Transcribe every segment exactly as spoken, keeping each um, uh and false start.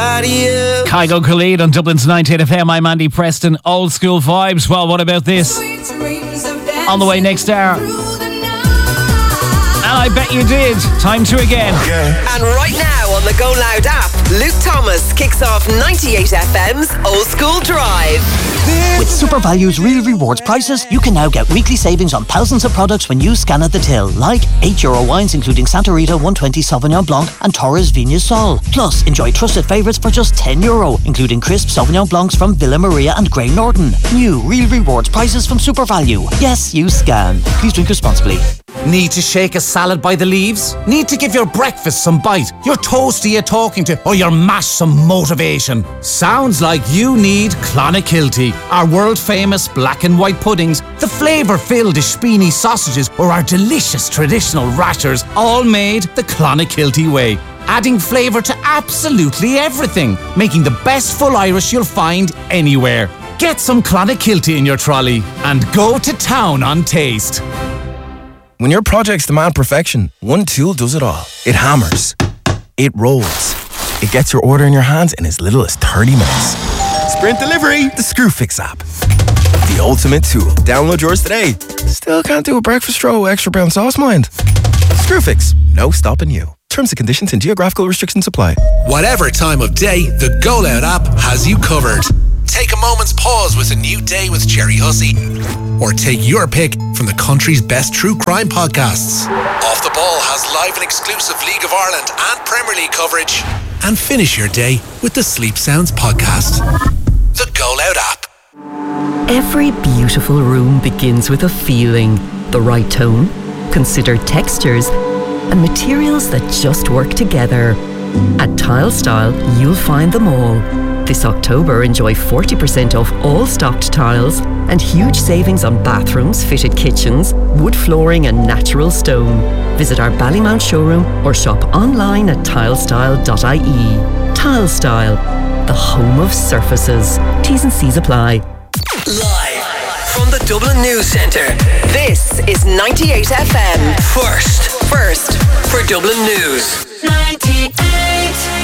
Kygo Khalid on Dublin's ninety-eight F M. I'm Andy Preston. Old school vibes. Well, what about this? On the way next hour. And I bet you did. Time to again. Yeah. And right now on the Go Loud app, Luke Thomas kicks off ninety-eight F M's Old School Drive. With SuperValue's real rewards prices, you can now get weekly savings on thousands of products when you scan at the till, like eight euro wines including Santa Rita one twenty Sauvignon Blanc and Torres Vignes Sol. Plus, enjoy trusted favourites for just ten euro, including crisp Sauvignon Blancs from Villa Maria and Grey Norton. New real rewards prices from SuperValue. Yes, you scan. Please drink responsibly. Need to shake a salad by the leaves? Need to give your breakfast some bite? Your toasty you're talking to? Or your mash some motivation? Sounds like you need Clonakilty. Our world famous black and white puddings, the flavour filled Ishpini sausages, or our delicious traditional rashers, all made the Clonakilty way. Adding flavour to absolutely everything, making the best full Irish you'll find anywhere. Get some Clonakilty in your trolley and go to town on taste. When your projects demand perfection, one tool does it all. It hammers. It rolls. It gets your order in your hands in as little as thirty minutes. Sprint Delivery, the Screwfix app. The ultimate tool. Download yours today. Still can't do a breakfast roll with extra brown sauce, mind? Screwfix, no stopping you. Terms and conditions and geographical restrictions apply. Whatever time of day, the Go Loud app has you covered. Take a moment's pause with A New Day with Jerry Hussey. Or take your pick from the country's best true crime podcasts. Off the Ball has live and exclusive League of Ireland and Premier League coverage. And finish your day with the Sleep Sounds podcast. The Go Loud app. Every beautiful room begins with a feeling. The right tone, considered textures, and materials that just work together. At Tile Style, you'll find them all. This October, enjoy forty percent off all stocked tiles and huge savings on bathrooms, fitted kitchens, wood flooring and natural stone. Visit our Ballymount showroom or shop online at tilestyle dot I E. Tile Style, the home of surfaces. T's and C's apply. Live from the Dublin News Centre, this is ninety-eight F M. First, first for Dublin News. ninety-eight.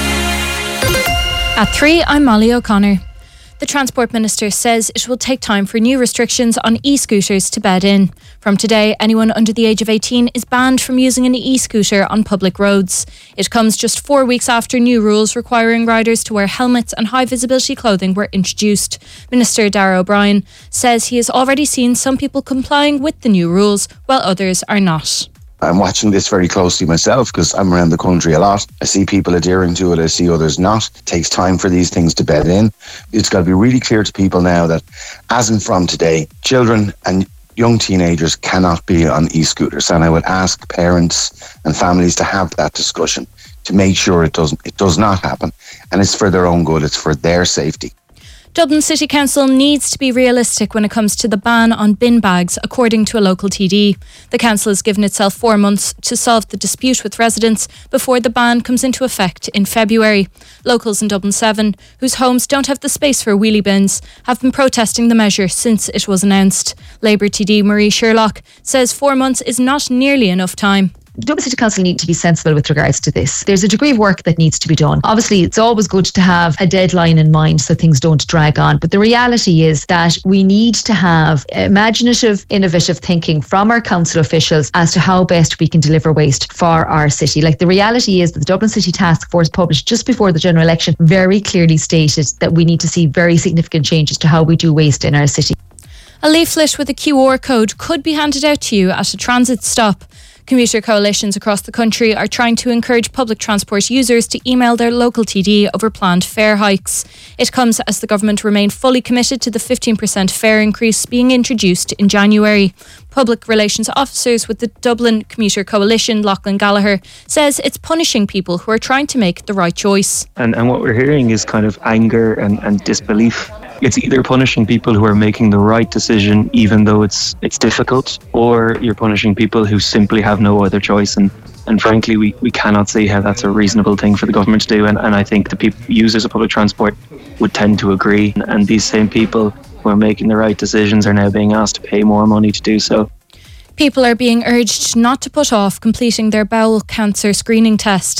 At three, I'm Molly O'Connor. The Transport Minister says it will take time for new restrictions on e-scooters to bed in. From today, anyone under the age of eighteen is banned from using an e-scooter on public roads. It comes just four weeks after new rules requiring riders to wear helmets and high-visibility clothing were introduced. Minister Darragh O'Brien says he has already seen some people complying with the new rules, while others are not. I'm watching this very closely myself because I'm around the country a lot. I see people adhering to it, I see others not. It takes time for these things to bed in. It's got to be really clear to people now that, as in from today, children and young teenagers cannot be on e-scooters. And I would ask parents and families to have that discussion to make sure it doesn't, it does not happen. And it's for their own good, it's for their safety. Dublin City Council needs to be realistic when it comes to the ban on bin bags, according to a local T D. The council has given itself four months to solve the dispute with residents before the ban comes into effect in February. Locals in Dublin seven, whose homes don't have the space for wheelie bins, have been protesting the measure since it was announced. Labour T D Marie Sherlock says four months is not nearly enough time. Dublin City Council need to be sensible with regards to this. There's a degree of work that needs to be done. Obviously, it's always good to have a deadline in mind so things don't drag on. But the reality is that we need to have imaginative, innovative thinking from our council officials as to how best we can deliver waste for our city. Like, the reality is that the Dublin City Task Force published just before the general election very clearly stated that we need to see very significant changes to how we do waste in our city. A leaflet with a Q R code could be handed out to you at a transit stop. Commuter coalitions across the country are trying to encourage public transport users to email their local T D over planned fare hikes. It comes as the government remain fully committed to the fifteen percent fare increase being introduced in January. Public relations officers with the Dublin Commuter Coalition, Lachlan Gallagher, says it's punishing people who are trying to make the right choice. And, and what we're hearing is kind of anger and, and disbelief. It's either punishing people who are making the right decision even though it's it's difficult, or you're punishing people who simply have no other choice. And, and frankly, we, we cannot see how that's a reasonable thing for the government to do. And, and I think the people, users of public transport would tend to agree. And, and these same people who are making the right decisions are now being asked to pay more money to do so. People are being urged not to put off completing their bowel cancer screening test.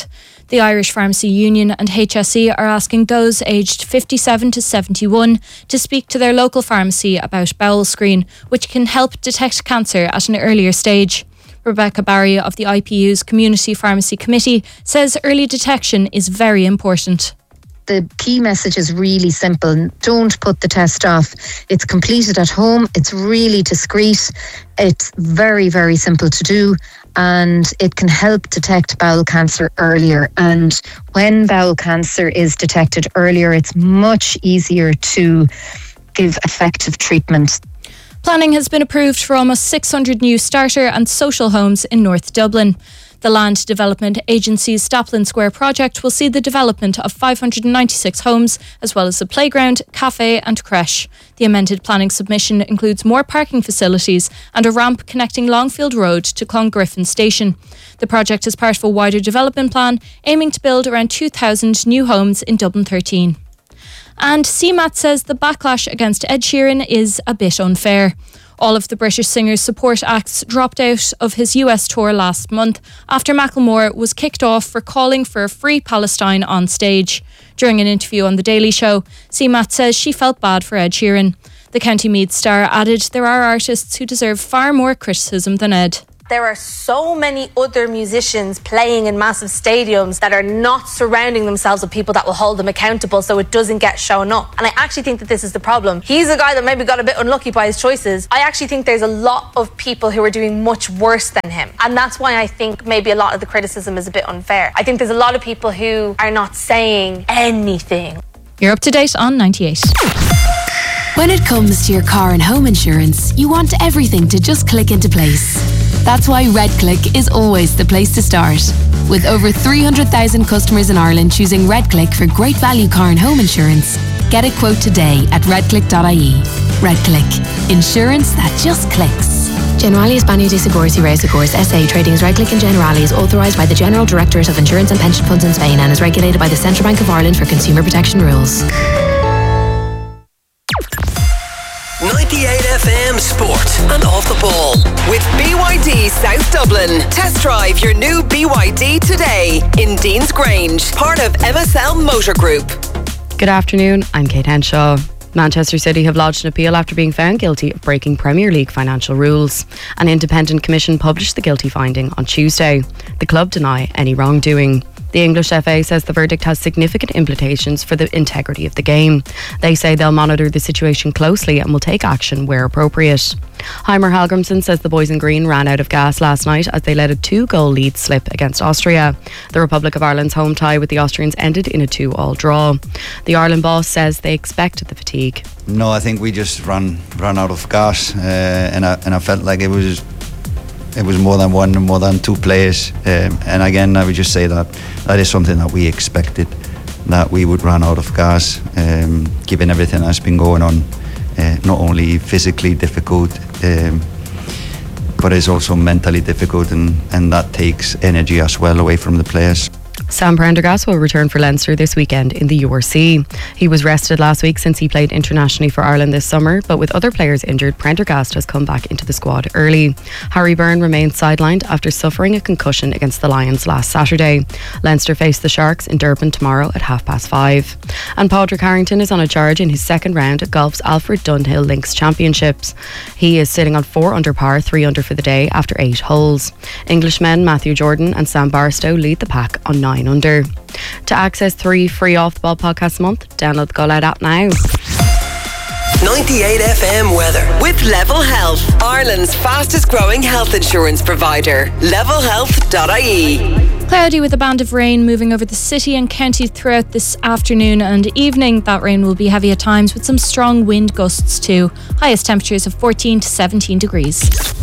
The Irish Pharmacy Union and H S E are asking those aged fifty-seven to seventy-one to speak to their local pharmacy about Bowel Screen, which can help detect cancer at an earlier stage. Rebecca Barry of the I P U's Community Pharmacy Committee says early detection is very important. The key message is really simple. Don't put the test off. It's completed at home. It's really discreet. It's very, very simple to do. And it can help detect bowel cancer earlier. And when bowel cancer is detected earlier, it's much easier to give effective treatment. Planning has been approved for almost six hundred new starter and social homes in North Dublin. The Land Development Agency's Staplin Square project will see the development of five hundred ninety-six homes, as well as a playground, cafe and creche. The amended planning submission includes more parking facilities and a ramp connecting Longfield Road to Clongriffin Station. The project is part of a wider development plan aiming to build around two thousand new homes in Dublin thirteen. And C MAT says the backlash against Ed Sheeran is a bit unfair. All of the British singer's support acts dropped out of his U S tour last month after Macklemore was kicked off for calling for a free Palestine on stage. During an interview on The Daily Show, C MAT says she felt bad for Ed Sheeran. The County Meath star added there are artists who deserve far more criticism than Ed. There are so many other musicians playing in massive stadiums that are not surrounding themselves with people that will hold them accountable so it doesn't get shown up. And I actually think that this is the problem. He's a guy that maybe got a bit unlucky by his choices. I actually think there's a lot of people who are doing much worse than him. And that's why I think maybe a lot of the criticism is a bit unfair. I think there's a lot of people who are not saying anything. You're up to date on ninety-eight. When it comes to your car and home insurance, you want everything to just click into place. That's why RedClick is always the place to start. With over three hundred thousand customers in Ireland choosing RedClick for great value car and home insurance, get a quote today at redclick dot I E. RedClick. Insurance that just clicks. Generali España de Seguros y Reasegurs S A trading as RedClick and Generali is authorised by the General Directorate of Insurance and Pension Funds in Spain and is regulated by the Central Bank of Ireland for consumer protection rules. ninety-eight F M Sport and Off the Ball with B Y D South Dublin. Test drive your new B Y D today in Dean's Grange, part of M S L Motor Group. Good afternoon, I'm Kate Henshaw. Manchester City have lodged an appeal after being found guilty of breaking Premier League financial rules. An independent commission published the guilty finding on Tuesday. The club deny any wrongdoing. The English F A says the verdict has significant implications for the integrity of the game. They say they'll monitor the situation closely and will take action where appropriate. Heimer Hallgrimsson says the boys in green ran out of gas last night as they let a two-goal lead slip against Austria. The Republic of Ireland's home tie with the Austrians ended in a two-all draw. The Ireland boss says they expected the fatigue. No, I think we just ran ran out of gas, uh, and I and I felt like it was. It was more than one, more than two players. Um, and again, I would just say that that is something that we expected, that we would run out of gas, um, given everything that's been going on. Uh, not only physically difficult, um, but it's also mentally difficult, and, and that takes energy as well away from the players. Sam Prendergast will return for Leinster this weekend in the U R C. He was rested last week since he played internationally for Ireland this summer, but with other players injured, Prendergast has come back into the squad early. Harry Byrne remains sidelined after suffering a concussion against the Lions last Saturday. Leinster face the Sharks in Durban tomorrow at half past five. And Padraig Harrington is on a charge in his second round at golf's Alfred Dunhill Links Championships. He is sitting on four under par, three under for the day after eight holes. Englishmen Matthew Jordan and Sam Barstow lead the pack on nine under. To access three free Off the Ball podcasts a month, download the Go Loud app now. ninety-eight F M weather with Level Health, Ireland's fastest growing health insurance provider. level health dot I E. Cloudy with a band of rain moving over the city and county throughout this afternoon and evening. That rain will be heavy at times with some strong wind gusts too. Highest temperatures of fourteen to seventeen degrees.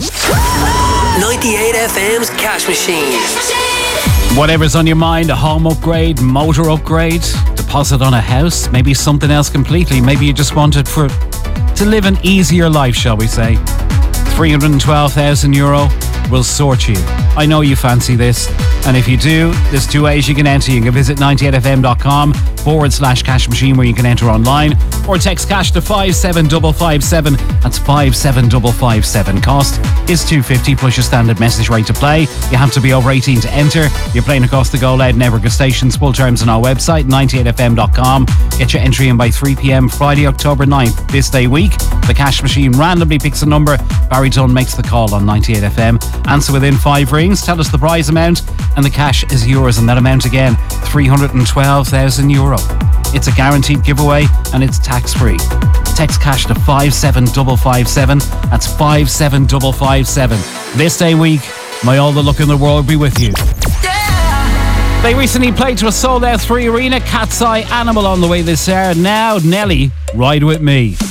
ninety-eight F M's Cash Machine. Whatever's on your mind, a home upgrade, motor upgrade, deposit on a house, maybe something else completely. Maybe you just want it for to live an easier life, shall we say. three hundred twelve thousand euro. will sort you. I know you fancy this, and if you do, there's two ways you can enter. You can visit ninety-eight fm.com forward slash cash machine where you can enter online, or text cash to five seven five five seven. That's five seven five five seven. Cost is two fifty plus your standard message rate to play. You have to be over eighteen to enter. You're playing across the Go Loud Network of stations. Full terms on our website, ninety-eight f m dot com. Get your entry in by three p.m. Friday, October ninth. This day week, the cash machine randomly picks a number. Barry Dunn makes the call on ninety-eight F M. Answer within five rings. Tell us the prize amount, and the cash is yours. And that amount again, three hundred twelve thousand euro. It's a guaranteed giveaway, and it's tax-free. Text cash to five seven five five seven. That's five seven five five seven. This day week, may all the luck in the world be with you. Yeah. They recently played to a sold-out three arena. Cat's Eye, Animal on the way this hour. Now, Nelly, Ride With Me.